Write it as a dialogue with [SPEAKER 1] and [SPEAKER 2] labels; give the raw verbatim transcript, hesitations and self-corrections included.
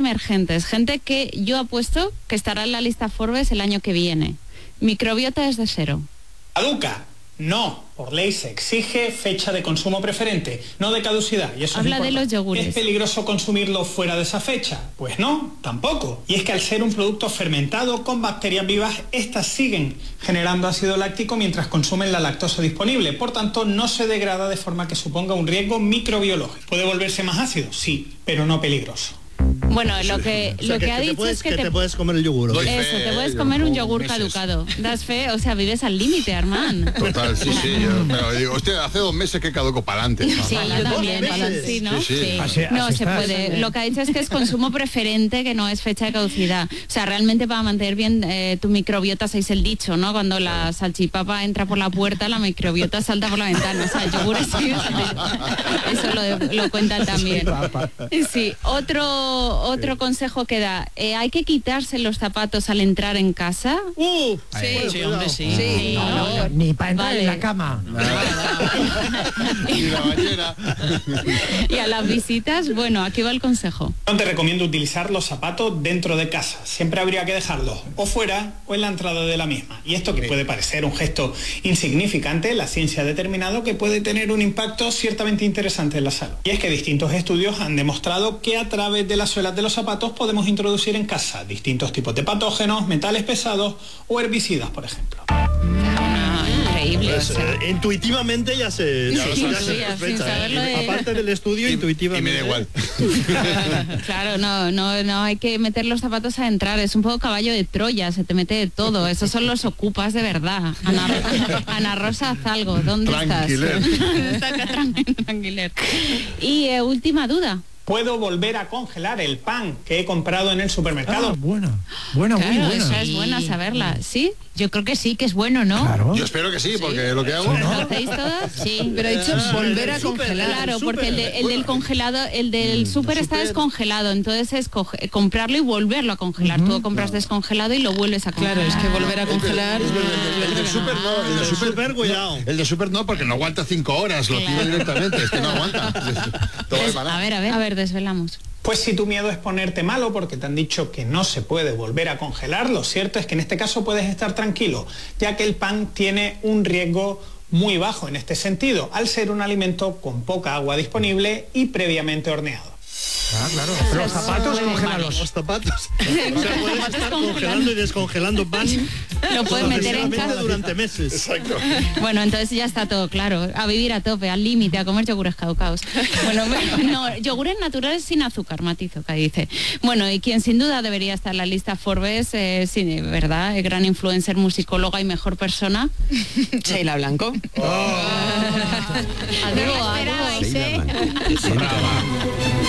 [SPEAKER 1] emergentes, gente que yo apuesto que estará en la lista Forbes el año que viene. Microbiota desde cero.
[SPEAKER 2] ¿Caduca? No, por ley se exige fecha de consumo preferente, no de caducidad. Y eso
[SPEAKER 1] Habla de los yogures.
[SPEAKER 2] ¿Es peligroso consumirlo fuera de esa fecha? Pues no, tampoco. Y es que al ser un producto fermentado con bacterias vivas, estas siguen generando ácido láctico mientras consumen la lactosa disponible. Por tanto, no se degrada de forma que suponga un riesgo microbiológico. ¿Puede volverse más ácido? Sí, pero no peligroso.
[SPEAKER 1] Bueno, lo que,
[SPEAKER 3] O sea,
[SPEAKER 1] lo que,
[SPEAKER 3] que
[SPEAKER 1] ha
[SPEAKER 3] te
[SPEAKER 1] dicho
[SPEAKER 3] puedes,
[SPEAKER 1] es que,
[SPEAKER 3] que
[SPEAKER 1] te,
[SPEAKER 3] te puedes comer el yogur.
[SPEAKER 4] Doy
[SPEAKER 1] eso,
[SPEAKER 4] fe,
[SPEAKER 1] te puedes
[SPEAKER 4] yo
[SPEAKER 1] comer un
[SPEAKER 4] con
[SPEAKER 1] yogur
[SPEAKER 4] meses.
[SPEAKER 1] caducado. Das fe, o sea, vives al límite, Armán.
[SPEAKER 4] Total, sí, sí. Yo, pero digo, hostia, hace dos meses que caduco para adelante.
[SPEAKER 1] Sí, yo también,
[SPEAKER 3] meses.
[SPEAKER 1] Alan, sí, ¿no?
[SPEAKER 4] Sí, sí.
[SPEAKER 5] Así-
[SPEAKER 1] No,
[SPEAKER 5] así
[SPEAKER 1] se
[SPEAKER 5] estás.
[SPEAKER 1] puede. Lo que ha dicho es que es consumo preferente, que no es fecha de caducidad. O sea, realmente para mantener bien eh, tu microbiota, sabéis el dicho, ¿no? Cuando la salchipapa entra por la puerta, la microbiota salta por la ventana. O sea, el yogur es... Eso lo, lo cuentan también. Sí, otro, otro consejo que da. Eh, hay que quitarse los zapatos al entrar en casa.
[SPEAKER 3] ¡Uh!
[SPEAKER 6] Sí,
[SPEAKER 3] Bueno,
[SPEAKER 6] sí,
[SPEAKER 3] cuidado.
[SPEAKER 6] hombre, sí.
[SPEAKER 1] Sí,
[SPEAKER 5] No, no,
[SPEAKER 1] no.
[SPEAKER 5] ni para entrar
[SPEAKER 1] Vale.
[SPEAKER 5] en la cama.
[SPEAKER 4] Y la bañera.
[SPEAKER 1] Y a las visitas, bueno, aquí va el consejo.
[SPEAKER 2] No te recomiendo utilizar los zapatos dentro de casa. Siempre habría que dejarlos o fuera o en la entrada de la misma. Y esto que puede parecer un gesto insignificante, la ciencia ha determinado que puede tener un impacto ciertamente interesante en la salud. Y es que distintos estudios han demostrado que a través de las suelas de los zapatos podemos introducir en casa distintos tipos de patógenos, metales pesados o herbicidas, por ejemplo.
[SPEAKER 1] Ah, increíble.
[SPEAKER 3] Pues,
[SPEAKER 1] o sea.
[SPEAKER 3] eh, intuitivamente ya se, ya
[SPEAKER 1] Sí,
[SPEAKER 3] ya se
[SPEAKER 1] sí,
[SPEAKER 3] sospecha,
[SPEAKER 1] sin saberlo
[SPEAKER 3] ¿eh?
[SPEAKER 1] de-
[SPEAKER 3] Aparte del estudio,
[SPEAKER 4] Y
[SPEAKER 3] intuitivamente.
[SPEAKER 4] me da igual.
[SPEAKER 1] Claro, no, no, no hay que meter los zapatos a entrar, es un poco caballo de Troya, se te mete de todo, esos son los ocupas de verdad. Ana, Ana Rosa Zalgo, ¿dónde
[SPEAKER 4] Tranquiler.
[SPEAKER 1] estás? Está acá, tran- tranquiler. Y eh, última duda.
[SPEAKER 2] Puedo volver a congelar el pan que he comprado en el supermercado.
[SPEAKER 5] Ah, buena. Buena,
[SPEAKER 1] Claro,
[SPEAKER 5] muy buena.
[SPEAKER 1] esa es buena saberla, ¿sí?
[SPEAKER 7] Yo creo que sí, que es bueno, ¿no?
[SPEAKER 5] Claro.
[SPEAKER 4] Yo espero que sí, porque lo que hago...
[SPEAKER 1] ¿Lo hacéis todas?
[SPEAKER 7] Sí.
[SPEAKER 6] Pero ha dicho
[SPEAKER 3] Ah,
[SPEAKER 6] volver a
[SPEAKER 3] el súper,
[SPEAKER 6] congelar.
[SPEAKER 1] Claro,
[SPEAKER 3] el
[SPEAKER 1] porque el,
[SPEAKER 3] súper.
[SPEAKER 1] de- el del congelado, el del súper está
[SPEAKER 3] súper.
[SPEAKER 1] descongelado, entonces es coge- comprarlo y volverlo a congelar. Tú lo compras descongelado y lo vuelves a congelar.
[SPEAKER 6] Claro, es que volver a congelar.
[SPEAKER 4] El, el- el del súper no, el
[SPEAKER 3] El
[SPEAKER 4] del
[SPEAKER 3] del
[SPEAKER 4] súper
[SPEAKER 3] súper, cuidado.
[SPEAKER 4] El de súper no, porque no aguanta cinco horas, lo tiro
[SPEAKER 1] Claro.
[SPEAKER 4] directamente, es que no aguanta. Todo el
[SPEAKER 1] A
[SPEAKER 4] banano.
[SPEAKER 1] ver, a ver. A ver, desvelamos.
[SPEAKER 2] Pues si tu miedo es ponerte malo porque te han dicho que no se puede volver a congelar, lo cierto es que en este caso puedes estar tranquilo, ya que el pan tiene un riesgo muy bajo en este sentido, al ser un alimento con poca agua disponible y previamente horneado.
[SPEAKER 5] Ah, claro. Pero los zapatos, congélalos.
[SPEAKER 3] Los zapatos. O sea, puedes
[SPEAKER 1] zapatos
[SPEAKER 3] estar
[SPEAKER 1] congelando.
[SPEAKER 3] congelando y descongelando pan.
[SPEAKER 1] Lo puedes meter en
[SPEAKER 3] sucesivamente
[SPEAKER 1] casa.
[SPEAKER 3] durante meses.
[SPEAKER 4] Exacto.
[SPEAKER 1] Bueno, entonces ya está todo claro. A vivir a tope, al límite, a comer yogures caducados. Bueno, no, yogures naturales sin azúcar, matizo, que dice. Bueno, y quien sin duda debería estar en la lista Forbes, eh, sí, ¿verdad? El gran influencer, musicóloga y mejor persona.
[SPEAKER 6] Sheila Blanco.
[SPEAKER 1] Adiós, adiós.
[SPEAKER 7] Esperabais, ¿eh?
[SPEAKER 4] Brava.